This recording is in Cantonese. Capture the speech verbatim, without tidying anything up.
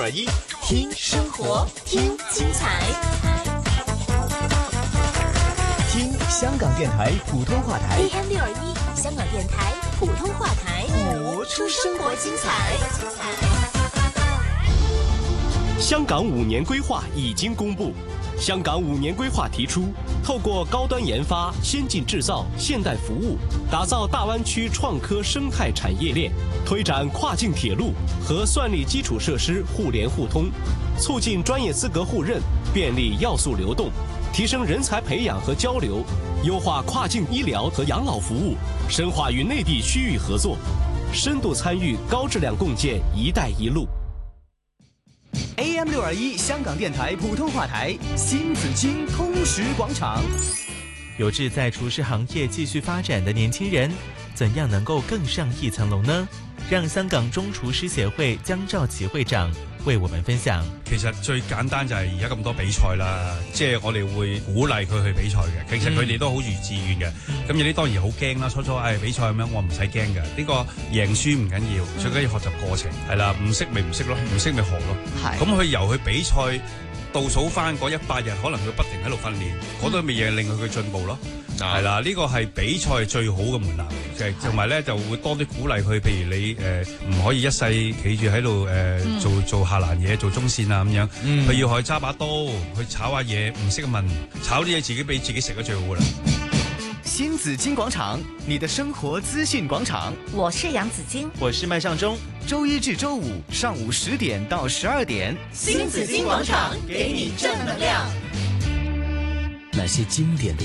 二一， 听生活，听精彩， 听香港电台普通话台 A M 六二一，香港电台普通话台， 活出生活精彩。 香港五年规划已经公布。香港五年规划提出，透过高端研发、先进制造、现代服务，打造大湾区创科生态产业链，推展跨境铁路和算力基础设施互联互通，促进专业资格互认，便利要素流动，提升人才培养和交流，优化跨境医疗和养老服务，深化与内地区域合作，深度参与高质量共建“一带一路”。 A M 六二一香港电台普通话台新紫荆通识广场。 有志在厨师行业继續發展的年輕人，怎樣能夠更上一層樓呢？讓香港中廚師協會江兆琪會長為我們分享。 其實最簡單就係而家咁多比賽啦，即係我哋會鼓勵佢去比賽嘅。其實佢哋都好如自願嘅。咁有啲當然好驚啦，初初誒、哎、比賽咁樣，我唔使驚嘅。呢、這個贏輸唔緊要，最緊要學習過程係啦。唔識咪唔識咯，唔識咪學咯。咁佢由佢比賽倒數翻嗰一百日，可能佢不停喺度訓練，嗰度咪嘢令佢嘅進步咯。係啦，呢個係比賽最好嘅門檻嚟嘅，同埋咧就會多啲鼓勵佢。譬如你誒唔、呃、可以一世企住喺度誒做做下欄嘢，做中線啊咁樣。佢、嗯、要去揸把刀去炒下嘢，唔識問炒啲嘢自己俾自己食得最好噶啦。 新紫荊廣場，你的生活資訊廣場。 我是楊紫荊， 我是麥尚中。 周一至周五上午十點到十二點， 新紫荊廣場給你正能量。 那些經典的